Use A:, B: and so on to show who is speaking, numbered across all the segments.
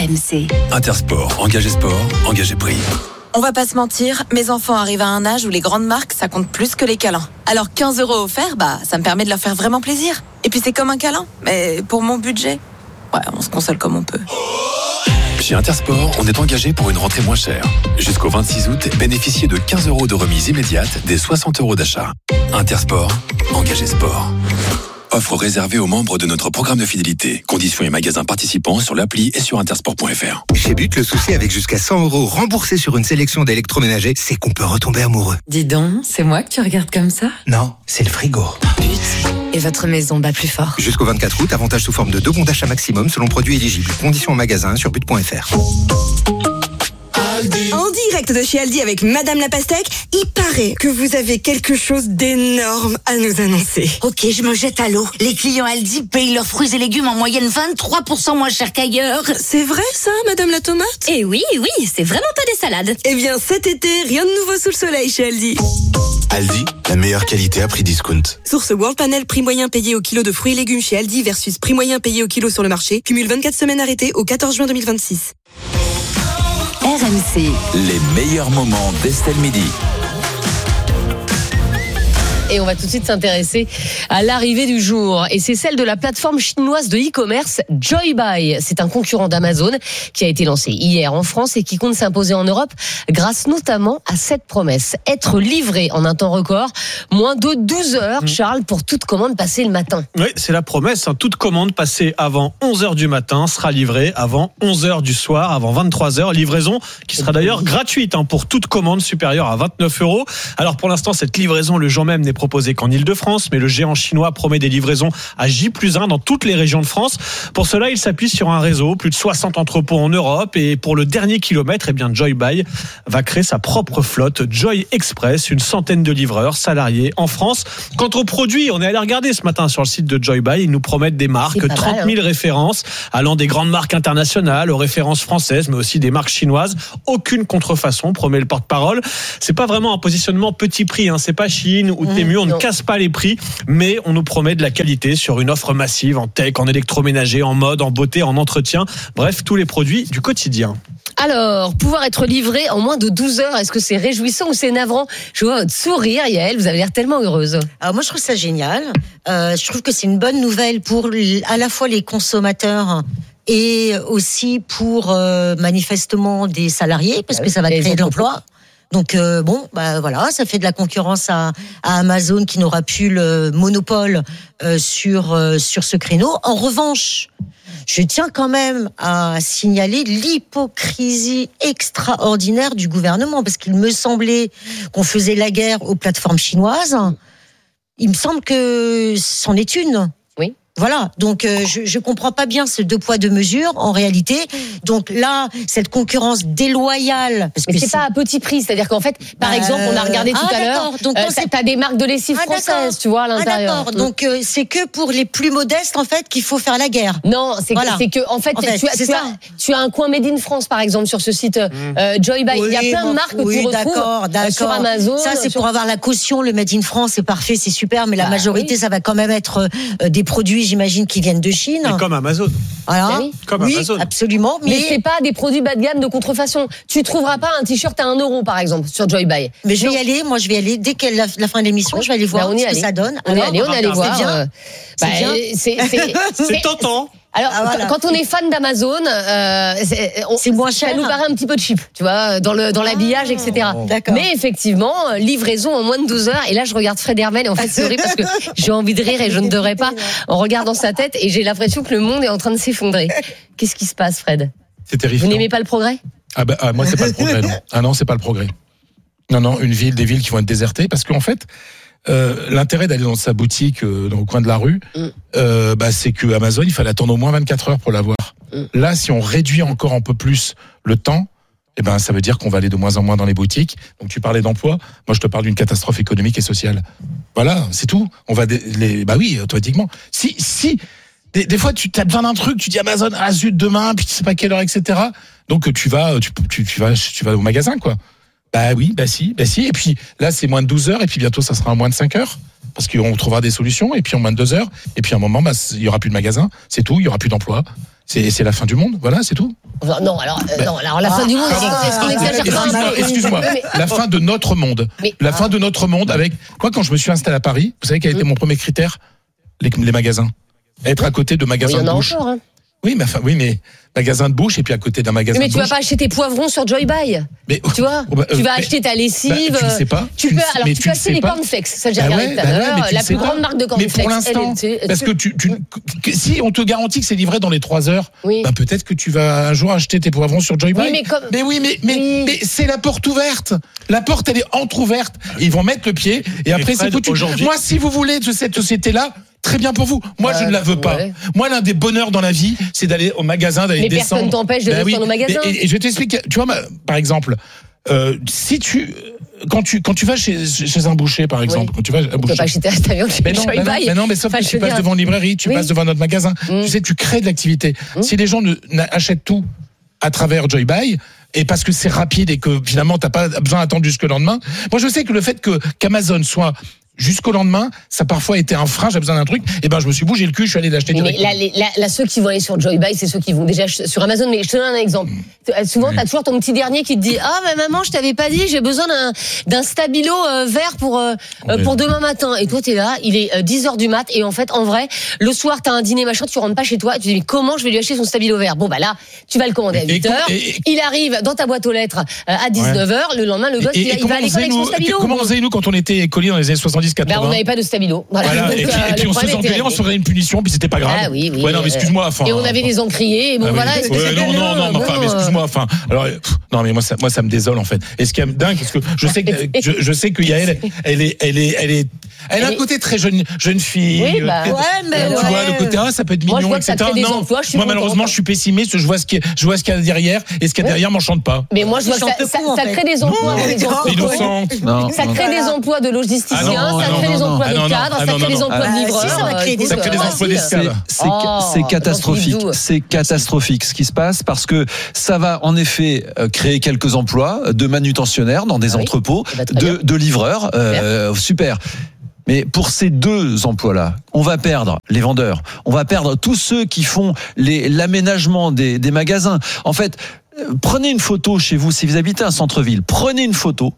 A: RMC.
B: Intersport, engagé sport, engagé prix.
C: On va pas se mentir, mes enfants arrivent à un âge où les grandes marques, ça compte plus que les câlins. Alors 15 € offerts, ça me permet de leur faire vraiment plaisir. Et puis c'est comme un câlin, mais pour mon budget, ouais, on se console comme on peut.
B: Chez Intersport, on est engagé pour une rentrée moins chère. Jusqu'au 26 août, bénéficiez de 15 € de remise immédiate des 60 € d'achat. Intersport, engagé sport. Offre réservée aux membres de notre programme de fidélité. Conditions et magasins participants sur l'appli et sur intersport.fr.
D: Chez But, le souci avec jusqu'à 100 € remboursés sur une sélection d'électroménagers, c'est qu'on peut retomber amoureux.
A: Dis donc, c'est moi que tu regardes comme ça ?
D: Non, c'est le frigo.
A: But. Et votre maison bat plus fort.
D: Jusqu'au 24 août, avantage sous forme de 2 bons d'achat maximum selon produit éligible. Conditions en magasin sur but.fr.
E: En direct de chez Aldi avec Madame la Pastèque, il paraît que vous avez quelque chose d'énorme à nous annoncer.
F: Ok, je me jette à l'eau. Les clients Aldi payent leurs fruits et légumes en moyenne 23% moins cher qu'ailleurs.
E: C'est vrai ça, Madame la Tomate ?
F: Eh oui, c'est vraiment pas des salades.
E: Eh bien, cet été, rien de nouveau sous le soleil chez Aldi.
G: Aldi, la meilleure qualité à prix discount.
E: Source World Panel, prix moyen payé au kilo de fruits et légumes chez Aldi versus prix moyen payé au kilo sur le marché. Cumule 24 semaines arrêtées au 14 juin 2026.
A: RMC.
H: Les meilleurs moments d'Estelle Midi.
I: Et on va tout de suite s'intéresser à l'arrivée du jour. Et c'est celle de la plateforme chinoise de e-commerce Joybuy. C'est un concurrent d'Amazon qui a été lancé hier en France et qui compte s'imposer en Europe grâce notamment à cette promesse. Être livré en un temps record, moins de 12 heures, Charles, pour toute commande passée le matin.
J: Oui, c'est la promesse. Toute commande passée avant 11h du matin sera livrée avant 11h du soir, avant 23h. Livraison qui sera d'ailleurs gratuite pour toute commande supérieure à 29 €. Alors pour l'instant, cette livraison le jour même n'est proposée qu'en Ile-de-France, mais le géant chinois promet des livraisons à J+1 dans toutes les régions de France. Pour cela, il s'appuie sur un réseau, plus de 60 entrepôts en Europe, et pour le dernier kilomètre, Joybuy va créer sa propre flotte, Joy Express, une centaine de livreurs salariés en France. Quant aux produits, on est allé regarder ce matin sur le site de Joybuy, ils nous promettent des marques, 30 000 références, allant des grandes marques internationales aux références françaises, mais aussi des marques chinoises. Aucune contrefaçon, promet le porte-parole. C'est pas vraiment un positionnement petit prix, c'est pas Chine ou Temu, on ne casse pas les prix, mais on nous promet de la qualité sur une offre massive en tech, en électroménager, en mode, en beauté, en entretien, bref, tous les produits du quotidien.
I: Alors, pouvoir être livré en moins de 12 heures, est-ce que c'est réjouissant ou c'est navrant ? Je vois votre sourire, Yael, vous avez l'air tellement heureuse.
F: Alors moi, je trouve ça génial. Je trouve que c'est une bonne nouvelle pour à la fois les consommateurs et aussi pour manifestement des salariés, parce que ça va créer de l'emploi. Donc voilà, ça fait de la concurrence à Amazon qui n'aura plus le monopole sur ce créneau. En revanche, je tiens quand même à signaler l'hypocrisie extraordinaire du gouvernement, parce qu'il me semblait qu'on faisait la guerre aux plateformes chinoises. Il me semble que c'en est une.
I: Oui.
F: Voilà, donc je comprends pas bien ce 2 poids 2 mesures en réalité. Donc là, cette concurrence déloyale, parce que
I: c'est pas à petit prix, c'est-à-dire qu'en fait, par exemple, on a regardé tout à l'heure, t'as des marques de lessive françaises, tu vois, à l'intérieur.
F: D'accord. Donc c'est que pour les plus modestes en fait qu'il faut faire la guerre.
I: Non, c'est que en fait, tu as un coin Made in France par exemple sur ce site Joybuy. Il y a plein de marques que tu retrouves sur Amazon.
F: Ça c'est pour avoir la caution, le Made in France, c'est parfait, c'est super, mais la majorité ça va quand même être des produits, j'imagine, qui viennent de Chine.
J: Et comme Amazon.
F: Voilà.
J: Comme Amazon.
F: Absolument.
I: Mais c'est pas des produits bas de gamme de contrefaçon. Tu trouveras pas un t-shirt à 1 € par exemple sur Joybuy.
F: Mais je vais y aller dès qu'elle la fin de l'émission, je vais aller voir ce que ça donne.
I: On est allé voir.
F: C'est bien.
J: C'est tentant.
I: Alors, quand on est fan d'Amazon,
F: c'est moins cher.
I: Ça nous paraît un petit peu cheap, tu vois, dans l'habillage, etc.
F: D'accord.
I: Mais effectivement, livraison en moins de 12 heures. Et là, je regarde Fred Hermel, et en fait, c'est horrible parce que j'ai envie de rire et je ne devrais pas en regardant sa tête. Et j'ai l'impression que le monde est en train de s'effondrer. Qu'est-ce qui se passe, Fred ?
K: C'est terrifiant.
I: Vous n'aimez pas le progrès ?
K: Moi, c'est pas le progrès, non. Ah non, c'est pas le progrès. Non, des villes qui vont être désertées parce qu'en fait, l'intérêt d'aller dans sa boutique au coin de la rue, c'est que Amazon, il fallait attendre au moins 24 heures pour l'avoir. Là, si on réduit encore un peu plus le temps, ça veut dire qu'on va aller de moins en moins dans les boutiques. Donc tu parlais d'emploi, moi je te parle d'une catastrophe économique et sociale. Voilà, c'est tout. On va oui, automatiquement. Si des fois tu as besoin d'un truc, tu dis Amazon, zut, demain, puis tu sais pas quelle heure, etc. Donc tu vas au magasin, quoi. Si. Et puis là, c'est moins de 12 heures, et puis bientôt, ça sera moins de 5 heures. Parce qu'on trouvera des solutions, et puis en moins de 2 heures. Et puis à un moment, il y aura plus de magasin. C'est tout, il y aura plus d'emploi. C'est la fin du monde. Voilà, c'est tout.
I: Non, alors la fin du monde, est-ce qu'on exagère pas?
K: Excuse-moi, la fin de notre monde. La fin de notre monde avec... Moi, quand je me suis installé à Paris, vous savez quel était mon premier critère? Les magasins. Être à côté de magasins de bouche.
I: Encore, hein.
K: Oui, mais magasin de bouche et puis à côté d'un magasin de bouche.
I: Mais tu vas pas acheter tes poivrons sur Joy Buy. Tu vois, tu vas acheter ta lessive.
K: Tu ne sais pas.
I: Tu peux acheter les cornflakes. Ça, j'ai regardé tout à l'heure. La plus grande marque de cornflakes.
K: Mais pour l'instant, parce que si on te garantit que c'est livré dans les 3 heures, peut-être que tu vas un jour acheter tes poivrons sur Joy Buy. Mais c'est la porte ouverte. La porte, elle est entrouverte. Ils vont mettre le pied et après c'est foutu. Moi, si vous voulez de cette société-là, très bien pour vous. Moi, je ne la veux pas. Moi, l'un des bonheurs dans la vie, c'est d'aller au magasin, d'aller descendre.
I: Mais personne t'empêche de descendre au magasin.
K: Et je vais t'expliquer. Tu vois, par exemple, si quand tu vas chez un boucher, par exemple, quand tu vas à un boucher,
I: tu peux pas acheter ta viande chez Joy Buy.
K: Mais sauf que tu passes devant une librairie, tu passes devant notre magasin. Tu sais, tu crées de l'activité. Si les gens achètent tout à travers Joy Buy, et parce que c'est rapide et que finalement t'as pas besoin d'attendre jusqu'au lendemain. Moi, je sais que le fait qu'Amazon soit jusqu'au lendemain, ça a parfois été un frein, j'ai besoin d'un truc, et ben je me suis bougé le cul, je suis allé l'acheter directement.
I: Là, ceux qui vont aller sur Joy Buy, c'est ceux qui vont déjà sur Amazon, mais je te donne un exemple. Souvent, t'as toujours ton petit dernier qui te dit, maman, je t'avais pas dit, j'ai besoin d'un stabilo vert pour demain matin. Et toi, t'es là, il est 10h du mat, et en fait, en vrai, le soir, t'as un dîner, machin, tu rentres pas chez toi, et tu te dis, mais comment je vais lui acheter son stabilo vert? Bon, bah là, tu vas le commander à 8h, il arrive dans ta boîte aux lettres à 19h, le lendemain, le gosse, il va à l'école avec son stabilo.
K: Comment on faisait, nous, quand on était écoliers dans les années 70-80?
I: On n'avait pas de stabilo. Voilà.
K: Et puis on se faisait engueuler, on se faisait une punition, puis c'était pas grave.
I: Ah oui.
K: Ouais, non, mais excuse-moi.
I: Et on avait des encriers, et bon, voilà.
K: Mais excuse-moi, alors, non, mais moi, ça me désole, en fait. Et ce qui est dingue, parce que je sais que Yael, elle a un côté très jeune fille.
F: Oui, bah, mais
K: tu vois, le côté, ça peut être mignon, etc. Non, moi, malheureusement, je suis pessimiste, je vois ce qu'il y a derrière, et ce qu'il y a derrière m'enchante pas.
I: Mais moi, je vois que ça crée des emplois. Ça crée des emplois de logisticiens, ça crée des emplois de cadres, ça crée des emplois de livreurs.
K: Ça crée des emplois d'esclaves.
L: C'est catastrophique. C'est catastrophique ce qui se passe parce que ça va en effet créer quelques emplois de manutentionnaires dans des entrepôts, de livreurs. Super. Mais pour ces 2 emplois-là, on va perdre les vendeurs, on va perdre tous ceux qui font l'aménagement des magasins. En fait, prenez une photo chez vous, si vous habitez un centre-ville, prenez une photo.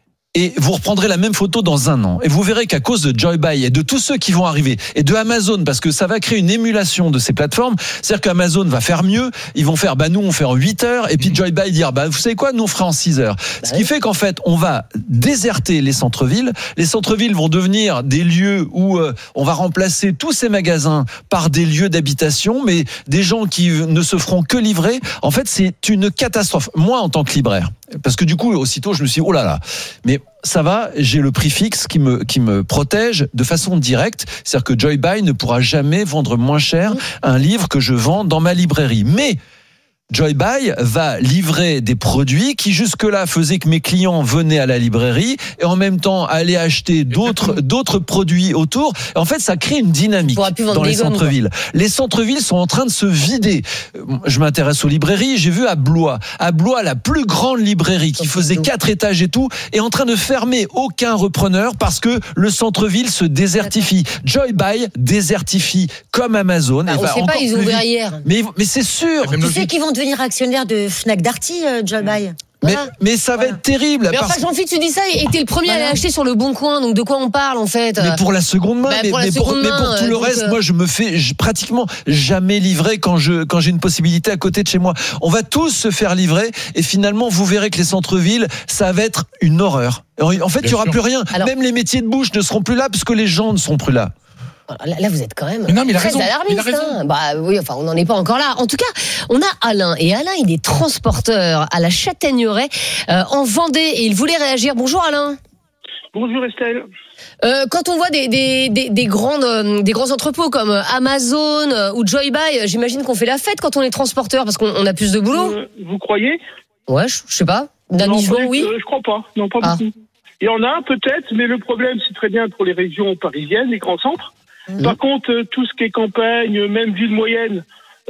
L: Et vous reprendrez la même photo dans 1 an. Et vous verrez qu'à cause de Joy Buy et de tous ceux qui vont arriver, et de Amazon, parce que ça va créer une émulation de ces plateformes, c'est-à-dire qu'Amazon va faire mieux, ils vont faire, nous on fait en 8 heures, et puis Joy Buy dire, vous savez quoi, nous on fera en 6 heures. Ce qui fait qu'en fait, on va déserter les centres-villes vont devenir des lieux où on va remplacer tous ces magasins par des lieux d'habitation, mais des gens qui ne se feront que livrer. En fait, c'est une catastrophe. Moi, en tant que libraire, parce que du coup, aussitôt, je me suis dit, oh là là, mais ça va, j'ai le prix fixe qui me protège de façon directe. C'est-à-dire que Joy Buy ne pourra jamais vendre moins cher un livre que je vends dans ma librairie. Mais Joy Buy va livrer des produits qui jusque-là faisaient que mes clients venaient à la librairie et en même temps allaient acheter d'autres produits autour. Et en fait, ça crée une dynamique dans les centres-villes. Les centres-villes sont en train de se vider. Je m'intéresse aux librairies. J'ai vu à Blois, la plus grande librairie qui faisait 4 étages et tout, est en train de fermer. Aucun repreneur parce que le centre-ville se désertifie. Joy Buy désertifie comme Amazon.
I: On ne sait pas, ils ont ouvert hier.
K: Mais c'est sûr.
F: Tu sais qu'ils vont devenir actionnaires de Fnac Darty, Joy Buy.
L: Mais ça va être terrible.
I: Mais enfin, Jean-Philippe, tu dis ça et t'es le premier à aller acheter sur le Bon Coin. Donc de quoi on parle en fait?
L: Mais pour la seconde main. Mais pour tout le reste, moi je me fais pratiquement jamais livrer quand j'ai une possibilité à côté de chez moi. On va tous se faire livrer et finalement vous verrez que les centres-villes, ça va être une horreur. En fait, il n'y aura plus rien. Alors, même les métiers de bouche ne seront plus là parce que les gens ne seront plus là.
I: Là, vous êtes quand même très alarmiste. Oui, enfin, on n'en est pas encore là. En tout cas, on a Alain. Et Alain, il est transporteur à la Châtaigneraie en Vendée. Et il voulait réagir. Bonjour Alain.
M: Bonjour Estelle.
I: Quand on voit des grands entrepôts comme Amazon ou Joy Buy, j'imagine qu'on fait la fête quand on est transporteur parce qu'on a plus de boulot.
M: Vous croyez?
I: Ouais, je sais pas. Naïvement, oui.
M: Je crois pas. Non, pas beaucoup. Il y en a peut-être, mais le problème, c'est très bien pour les régions parisiennes, les grands centres. Par contre, tout ce qui est campagne, même ville moyenne,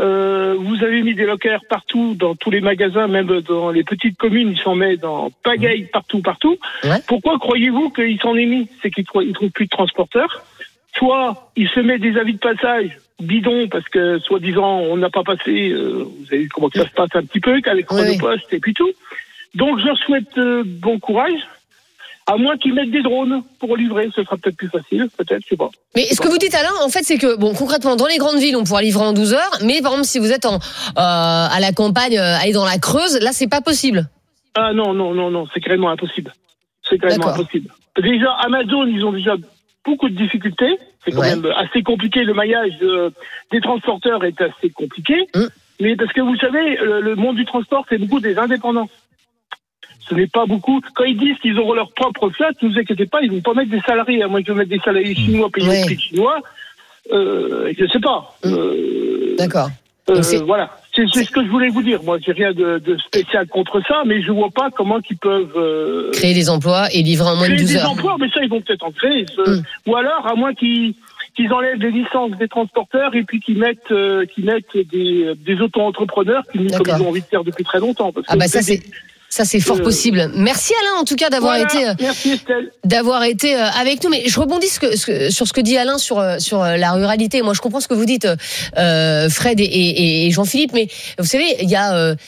M: vous avez mis des lockers partout, dans tous les magasins, même dans les petites communes, ils s'en mettent dans pagaille partout. Ouais. Pourquoi croyez-vous qu'ils s'en est mis? C'est qu'ils trouvent plus de transporteurs. soit il se met des avis de passage bidons parce que soi-disant on n'a pas passé, vous avez vu comment ça se passe un petit peu avec Chronopost et puis tout. Donc je leur souhaite bon courage. À moins qu'ils mettent des drones pour livrer, ce sera peut-être plus facile, peut-être, je sais pas.
I: Mais ce que vous dites, Alain, en fait, c'est que, bon, concrètement, dans les grandes villes, on pourra livrer en 12 heures, mais par exemple, si vous êtes à la campagne, aller dans la Creuse, là, c'est pas possible.
M: Ah non, c'est carrément impossible. C'est carrément impossible. Déjà, Amazon, ils ont déjà beaucoup de difficultés. C'est quand même assez compliqué. Le maillage des transporteurs est assez compliqué. Mais parce que vous savez, le monde du transport, c'est beaucoup des indépendants. Ce n'est pas beaucoup. Quand ils disent qu'ils auront leur propre flotte, ne vous inquiétez pas, ils ne vont pas mettre des salariés. À moins qu'ils mettent des salariés chinois payés au prix chinois. Je ne sais pas.
I: D'accord.
M: Voilà. C'est ce que je voulais vous dire. Moi, j'ai rien de spécial contre ça, mais je vois pas comment ils peuvent
I: créer des emplois et livrer en moins de 12 heures.
M: Créer des emplois, mais ça, ils vont peut-être en créer. Ou alors, à moins qu'ils enlèvent les licences des transporteurs et puis qu'ils mettent des auto-entrepreneurs comme ils ont envie de faire depuis très longtemps. Parce que
I: ça, c'est fort possible. Merci Alain, en tout cas, d'avoir été avec nous. Mais je rebondis sur ce que dit Alain sur la ruralité. Moi, je comprends ce que vous dites, Fred et Jean-Philippe. Mais vous savez, il y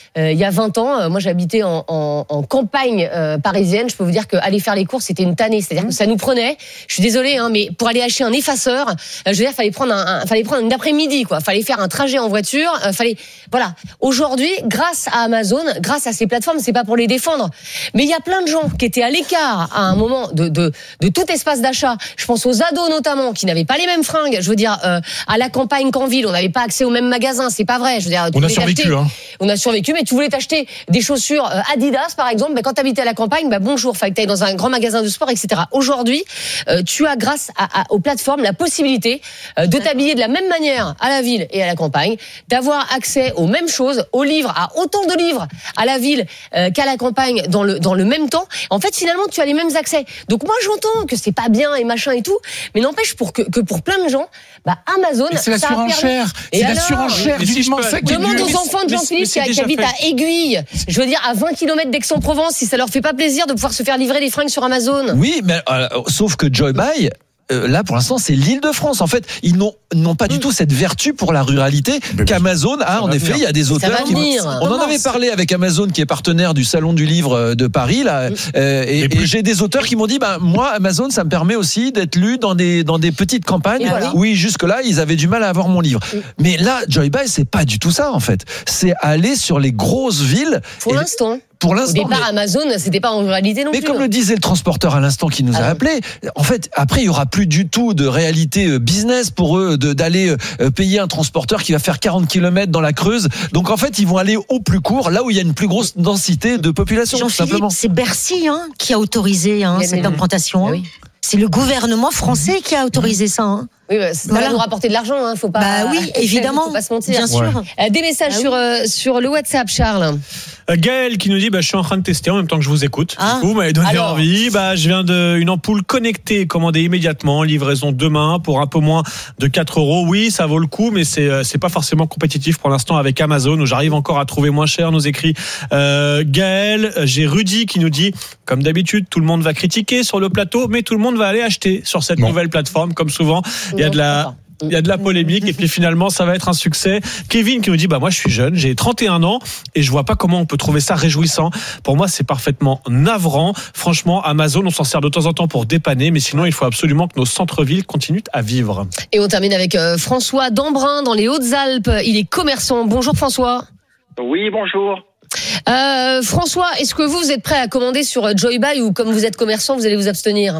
I: a 20 ans, moi, j'habitais en campagne parisienne. Je peux vous dire qu'aller faire les courses, c'était une tannée. C'est-à-dire que ça nous prenait. Je suis désolée, mais pour aller acheter un effaceur, je veux dire, fallait prendre une après-midi, quoi. Fallait faire un trajet en voiture. Voilà. Aujourd'hui, grâce à Amazon, grâce à ces plateformes, c'est pas pour les défendre. Mais il y a plein de gens qui étaient à l'écart à un moment de tout espace d'achat. Je pense aux ados notamment qui n'avaient pas les mêmes fringues. Je veux dire, à la campagne qu'en ville, on n'avait pas accès aux mêmes magasins. C'est pas vrai. Je veux dire,
K: on a survécu,
I: On a survécu, mais tu voulais t'acheter des chaussures Adidas, par exemple. Quand t'habitais à la campagne, bonjour, fallait que t'ailles dans un grand magasin de sport, etc. Aujourd'hui, tu as grâce aux plateformes la possibilité de t'habiller de la même manière à la ville et à la campagne, d'avoir accès aux mêmes choses, aux livres, à autant de livres à la ville qu'à la campagne dans le même temps. En fait, finalement, tu as les mêmes accès. Donc moi, j'entends que c'est pas bien et machin et tout, mais n'empêche que pour plein de gens, Amazon,
K: c'est la surenchère. C'est la surenchère.
I: Demande aux enfants de Jean-Philippe qui habitent à Aiguille, je veux dire à 20 km d'Aix-en-Provence, si ça leur fait pas plaisir de pouvoir se faire livrer des fringues sur Amazon.
L: Oui, mais sauf que Joybuy, là, pour l'instant, c'est l'Île-de-France. En fait, ils n'ont pas du tout cette vertu pour la ruralité qu'Amazon a. En effet, il y a des auteurs on en avait parlé avec Amazon, qui est partenaire du Salon du Livre de Paris, là. Et j'ai des auteurs qui m'ont dit, moi, Amazon, ça me permet aussi d'être lu dans des petites campagnes. Oui, jusque-là, ils avaient du mal à avoir mon livre. Mais là, Joybuy, c'est pas du tout ça, en fait. C'est aller sur les grosses villes.
I: Pour l'instant.
L: Pour l'instant,
I: au départ, Amazon, c'était pas en ruralité non plus.
L: Mais comme le disait le transporteur à l'instant qui nous a appelé, en fait, après, il y aura plus du tout de réalité business pour eux d'aller payer un transporteur qui va faire 40 km dans la Creuse. Donc, en fait, ils vont aller au plus court, là où il y a une plus grosse densité de population, tout simplement.
F: C'est Bercy qui a autorisé cette implantation. Oui. C'est le gouvernement français qui a autorisé ça.
I: Oui, ça va nous rapporter de l'argent, faut pas.
F: Oui, évidemment.
I: Faut pas se mentir.
F: Bien sûr.
I: Des messages sur le WhatsApp, Charles.
J: Gaël qui nous dit, je suis en train de tester en même temps que je vous écoute. Vous m'avez donné envie. Je viens d'une ampoule connectée, commandée immédiatement, livraison demain pour un peu moins de 4 €. Oui, ça vaut le coup, mais c'est pas forcément compétitif pour l'instant avec Amazon, où j'arrive encore à trouver moins cher, nous écrit Gaël. J'ai Rudy qui nous dit, comme d'habitude, tout le monde va critiquer sur le plateau, mais tout le monde va aller acheter sur cette nouvelle plateforme, comme souvent. Il y a de la polémique et puis finalement ça va être un succès. Kevin qui nous dit moi je suis jeune, j'ai 31 ans et je vois pas comment on peut trouver ça réjouissant. Pour moi c'est parfaitement navrant. Franchement Amazon on s'en sert de temps en temps pour dépanner, mais sinon il faut absolument que nos centres-villes continuent à vivre.
I: Et on termine avec François d'Embrun dans les Hautes-Alpes. Il est commerçant. Bonjour François.
N: Oui, bonjour.
I: François, est-ce que vous êtes prêt à commander sur Joybuy ou comme vous êtes commerçant vous allez vous abstenir?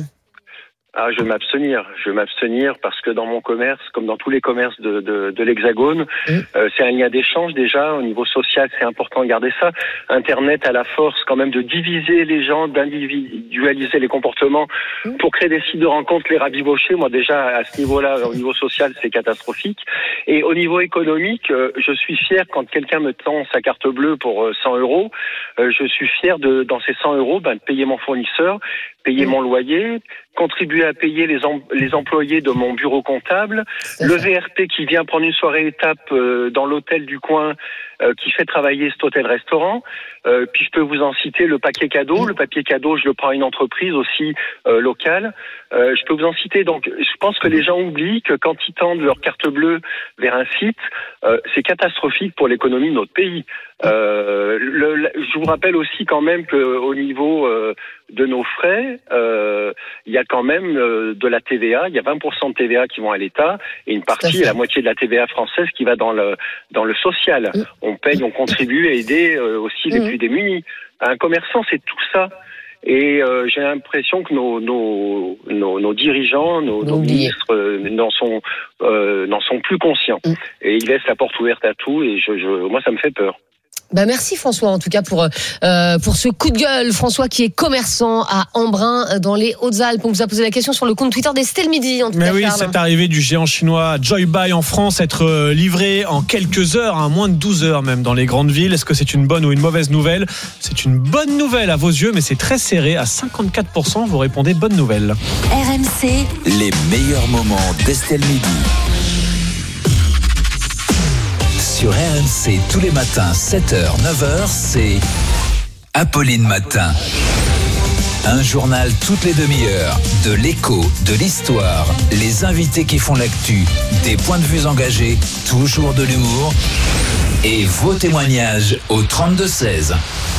N: Je vais m'abstenir parce que dans mon commerce, comme dans tous les commerces de l'Hexagone, c'est un lien d'échange déjà. Au niveau social, c'est important de garder ça. Internet a la force quand même de diviser les gens, d'individualiser les comportements pour créer des sites de rencontres, les rabibocher. Moi déjà, à ce niveau-là, au niveau social, c'est catastrophique. Et au niveau économique, je suis fier quand quelqu'un me tend sa carte bleue pour 100 €. Je suis fier dans ces 100 €, de payer mon fournisseur, payer mon loyer, contribuer à payer les employés de mon bureau comptable, le VRP qui vient prendre une soirée étape dans l'hôtel du coin qui fait travailler cet hôtel-restaurant. Puis je peux vous en citer le papier cadeau. Le papier cadeau, je le prends à une entreprise aussi locale. Je peux vous en citer. Donc, je pense que les gens oublient que quand ils tendent leur carte bleue vers un site, c'est catastrophique pour l'économie de notre pays. Je vous rappelle aussi quand même qu'au niveau de nos frais, il y a quand même de la TVA. Il y a 20% de TVA qui vont à l'État et une partie, la moitié de la TVA française qui va dans le social. On paye, on contribue à aider aussi les plus démunis. Un commerçant, c'est tout ça. Et j'ai l'impression que nos dirigeants, nos ministres n'en sont plus conscients. Et ils laissent la porte ouverte à tout. Et moi, ça me fait peur.
I: Bah merci François en tout cas pour ce coup de gueule. François qui est commerçant à Embrun dans les Hautes-Alpes. On vous a posé la question sur le compte Twitter d'Estelle Midi. En tout cas,
J: oui, cette arrivée du géant chinois Joybuy en France, être livré en quelques heures, moins de 12 heures même dans les grandes villes. Est-ce que c'est une bonne ou une mauvaise nouvelle? C'est une bonne nouvelle à vos yeux, mais c'est très serré. À 54%, vous répondez bonne nouvelle.
H: RMC, les meilleurs moments d'Estelle Midi. Sur RMC, tous les matins, 7h, 9h, c'est Apolline Matin. Un journal toutes les demi-heures, de l'écho, de l'histoire, les invités qui font l'actu, des points de vue engagés, toujours de l'humour et vos témoignages au 32-16.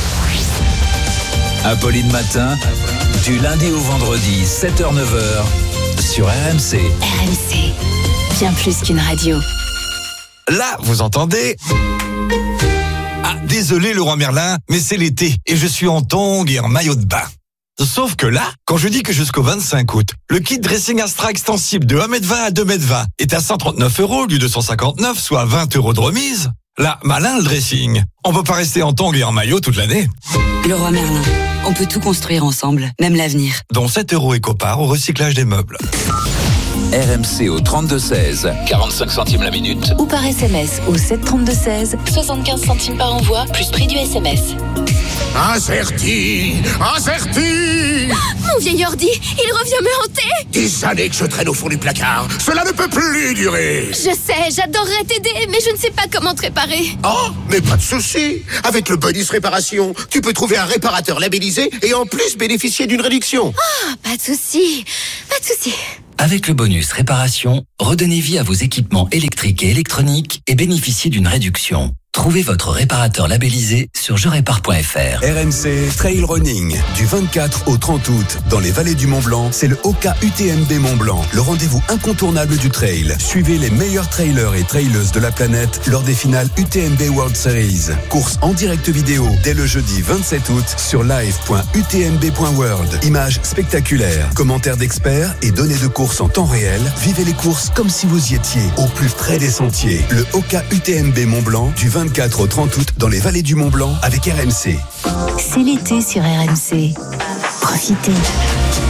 H: Apolline Matin, du lundi au vendredi, 7h, 9h, sur RMC.
A: RMC, bien plus qu'une radio.
O: Là, vous entendez? Ah, désolé Leroy Merlin, mais c'est l'été et je suis en tongs et en maillot de bain. Sauf que là, quand je dis que jusqu'au 25 août, le kit dressing Astra extensible de 1m20 à 2m20 est à 139 € au lieu de 159, soit 20 € de remise, là, malin le dressing. On peut pas rester en tongs et en maillot toute l'année.
P: Leroy Merlin, on peut tout construire ensemble, même l'avenir.
O: Dont 7 € éco-part au recyclage des meubles.
H: RMC au 32-16, 45 centimes la minute.
A: Ou par SMS au 732-16, 75 centimes par envoi, plus prix du SMS.
Q: Incerti.
R: Mon vieil ordi, il revient me hanter.
Q: Des années que je traîne au fond du placard. Cela ne peut plus durer.
R: Je sais, j'adorerais t'aider, mais je ne sais pas comment te réparer.
Q: Oh, mais pas de souci. Avec le bonus réparation, tu peux trouver un réparateur labellisé et en plus bénéficier d'une réduction.
R: Ah, pas de souci.
S: Avec le bonus réparation, redonnez vie à vos équipements électriques et électroniques et bénéficiez d'une réduction. Trouvez votre réparateur labellisé sur jerépare.fr.
B: RMC Trail Running, du 24 au 30 août, dans les vallées du Mont-Blanc, c'est le OKA UTMB Mont-Blanc, le rendez-vous incontournable du trail. Suivez les meilleurs trailers et traileuses de la planète lors des finales UTMB World Series. Course en direct vidéo dès le jeudi 27 août sur live.utmb.world. Images spectaculaires, commentaires d'experts et données de course en temps réel. Vivez les courses comme si vous y étiez, au plus près des sentiers. Le OKA UTMB Mont-Blanc, du 24 au 30 août dans les vallées du Mont-Blanc avec RMC.
A: C'est l'été sur RMC. Profitez.